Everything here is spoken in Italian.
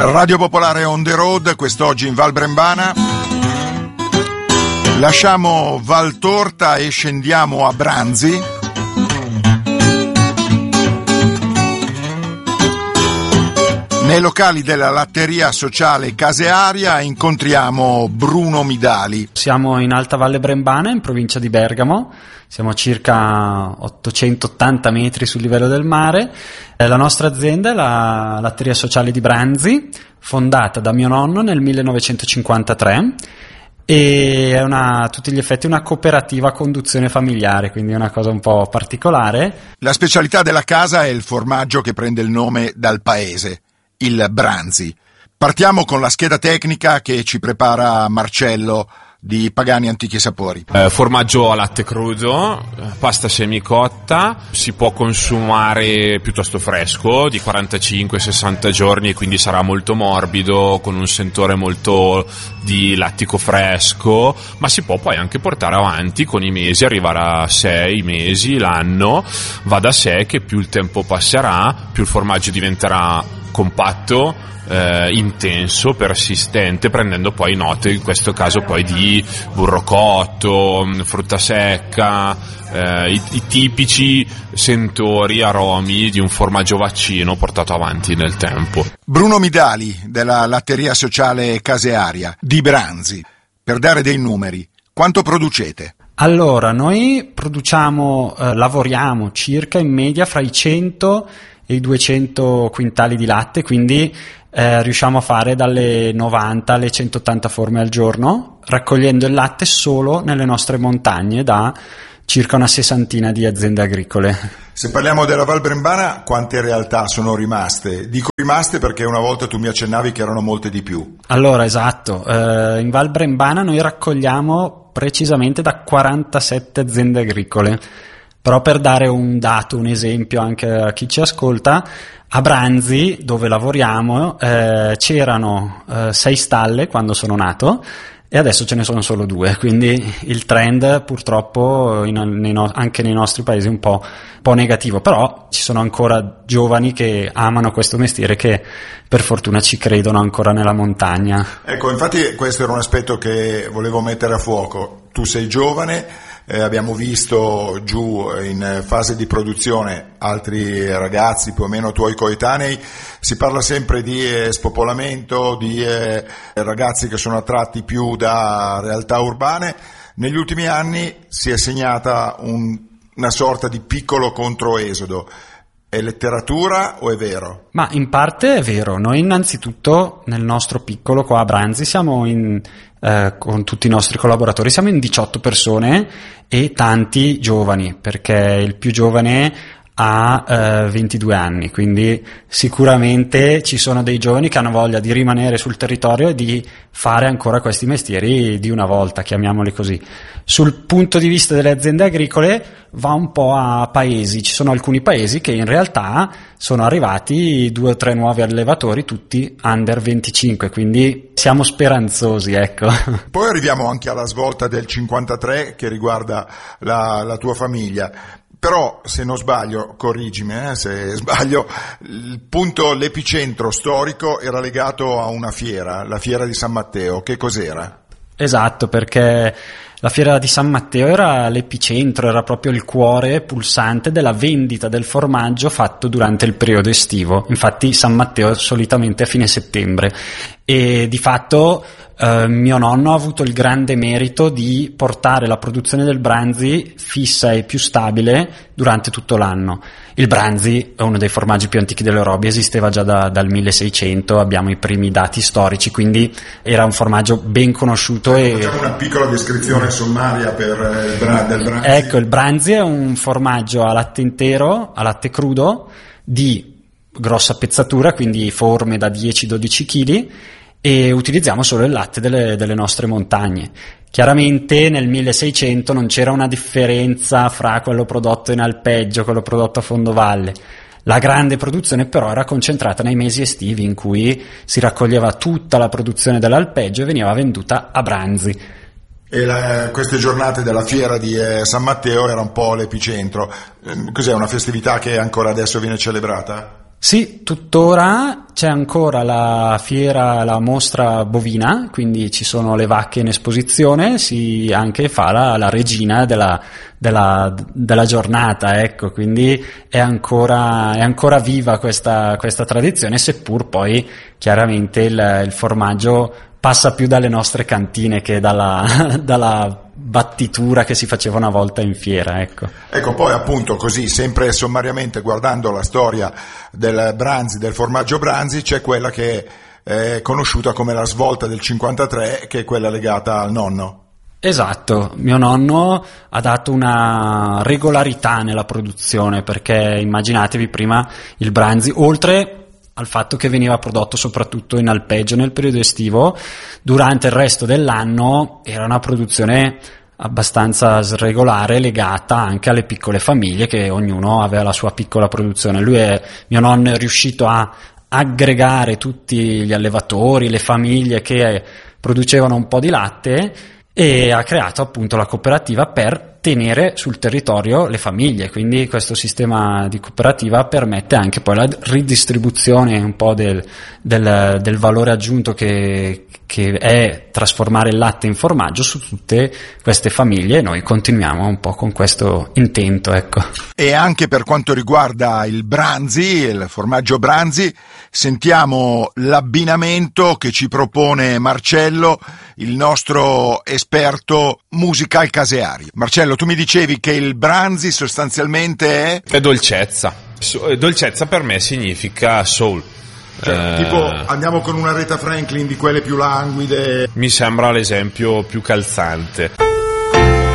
Radio Popolare on the road, quest'oggi in Val Brembana. Lasciamo Val Torta e scendiamo a Branzi. Nei locali della latteria sociale Casearia incontriamo Bruno Midali. Siamo in Alta Valle Brembana, in provincia di Bergamo, siamo a circa 880 metri sul livello del mare. La nostra azienda è la latteria sociale di Branzi, fondata da mio nonno nel 1953 e è a tutti gli effetti una cooperativa a conduzione familiare, quindi è una cosa un po' particolare. La specialità della casa è il formaggio che prende il nome dal paese, il Branzi. Partiamo con la scheda tecnica che ci prepara Marcello di Pagani Antichi Sapori. Formaggio a latte crudo, pasta semicotta, si può consumare piuttosto fresco, di 45-60 giorni, e quindi sarà molto morbido, con un sentore molto di lattico fresco, ma si può poi anche portare avanti con i mesi, arrivare a 6 mesi, l'anno. Va da sé che più il tempo passerà, più il formaggio diventerà compatto, intenso, persistente, prendendo poi note, in questo caso poi di burro cotto, frutta secca, i tipici sentori, aromi di un formaggio vaccino portato avanti nel tempo. Bruno Midali della latteria sociale Casearia di Branzi. Per dare dei numeri, quanto producete? Allora, noi lavoriamo circa in media fra i 100 e i 200 quintali di latte, quindi riusciamo a fare dalle 90 alle 180 forme al giorno, raccogliendo il latte solo nelle nostre montagne da circa una 60 di aziende agricole. Se parliamo della Val Brembana, quante realtà sono rimaste? Dico rimaste perché una volta tu mi accennavi che erano molte di più. Allora, esatto, in Val Brembana noi raccogliamo precisamente da 47 aziende agricole. Però per dare un dato, un esempio anche a chi ci ascolta, a Branzi, dove lavoriamo, c'erano 6 stalle quando sono nato e adesso ce ne sono solo 2, quindi il trend purtroppo anche nei nostri paesi è un po' negativo, però ci sono ancora giovani che amano questo mestiere, che per fortuna ci credono ancora nella montagna. Ecco, infatti questo era un aspetto che volevo mettere a fuoco. Tu sei giovane, abbiamo visto giù in fase di produzione altri ragazzi più o meno tuoi coetanei, si parla sempre di spopolamento, di ragazzi che sono attratti più da realtà urbane. Negli ultimi anni si è segnata una sorta di piccolo controesodo. È letteratura o è vero? Ma in parte è vero. Noi innanzitutto nel nostro piccolo qua a Branzi siamo con tutti i nostri collaboratori siamo in 18 persone e tanti giovani, perché il più giovane ha 22 anni, quindi sicuramente ci sono dei giovani che hanno voglia di rimanere sul territorio e di fare ancora questi mestieri di una volta, chiamiamoli così. Sul punto di vista delle aziende agricole va un po' a paesi, ci sono alcuni paesi che in realtà sono arrivati 2 o 3 nuovi allevatori, tutti under 25, quindi siamo speranzosi, ecco. Poi arriviamo anche alla svolta del 53 che riguarda la tua famiglia. Però, se non sbaglio, correggimi se sbaglio, l'epicentro storico era legato a una fiera, la fiera di San Matteo. Che cos'era? Esatto, perché la fiera di San Matteo era l'epicentro, era proprio il cuore pulsante della vendita del formaggio fatto durante il periodo estivo. Infatti San Matteo è solitamente a fine settembre e di fatto mio nonno ha avuto il grande merito di portare la produzione del Branzi fissa e più stabile durante tutto l'anno. Il Branzi è uno dei formaggi più antichi dell'Europa, esisteva già dal 1600, abbiamo i primi dati storici, quindi era un formaggio ben conosciuto. Facciamo una piccola descrizione sommaria del Branzi. Ecco, il Branzi è un formaggio a latte intero, a latte crudo, di grossa pezzatura, quindi forme da 10-12 kg, e utilizziamo solo il latte delle nostre montagne. Chiaramente nel 1600 non c'era una differenza fra quello prodotto in alpeggio e quello prodotto a fondovalle. La grande produzione però era concentrata nei mesi estivi, in cui si raccoglieva tutta la produzione dell'alpeggio e veniva venduta a Branzi. E queste giornate della fiera di San Matteo era un po' l'epicentro. Cos'è, una festività che ancora adesso viene celebrata? Sì, tuttora c'è ancora la fiera, la mostra bovina, quindi ci sono le vacche in esposizione, si anche fa la regina della giornata, ecco, quindi è ancora viva questa tradizione, seppur poi chiaramente il formaggio passa più dalle nostre cantine che dalla battitura che si faceva una volta in fiera, ecco. Ecco, poi appunto così, sempre sommariamente guardando la storia del Branzi, del formaggio Branzi, c'è quella che è conosciuta come la svolta del 53, che è quella legata al nonno. Esatto, mio nonno ha dato una regolarità nella produzione, perché immaginatevi prima il Branzi, oltre al fatto che veniva prodotto soprattutto in alpeggio nel periodo estivo, durante il resto dell'anno era una produzione abbastanza sregolare, legata anche alle piccole famiglie, che ognuno aveva la sua piccola produzione. Mio nonno è riuscito a aggregare tutti gli allevatori, le famiglie che producevano un po' di latte, e ha creato appunto la cooperativa per tenere sul territorio le famiglie, quindi questo sistema di cooperativa permette anche poi la ridistribuzione un po' del valore aggiunto che è trasformare il latte in formaggio su tutte queste famiglie, e noi continuiamo un po' con questo intento, ecco. E anche per quanto riguarda il Branzi, il formaggio Branzi, sentiamo l'abbinamento che ci propone Marcello, il nostro esperto musical caseario. Marcello, tu mi dicevi che il Branzi sostanzialmente è dolcezza. Dolcezza per me significa soul. Cioè, tipo andiamo con una Aretha Franklin di quelle più languide. Mi sembra l'esempio più calzante.